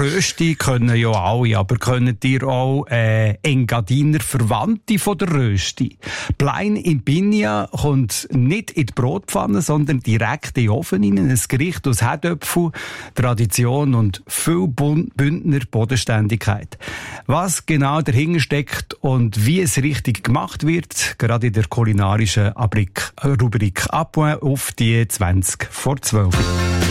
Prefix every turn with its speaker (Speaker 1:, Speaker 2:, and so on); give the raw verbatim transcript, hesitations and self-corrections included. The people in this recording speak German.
Speaker 1: Rösti können ja alle, aber könnt ihr auch äh, Engadiner Verwandte von der Rösti? Plein in Binja kommt nicht in die Brotpfanne, sondern direkt in den Ofen rein. Ein Gericht aus Herdöpfel, Tradition und viel Bündner Bodenständigkeit. Was genau dahinter steckt und wie es richtig gemacht wird, gerade in der kulinarischen Rubrik Appoint auf die zwanzig vor zwölf.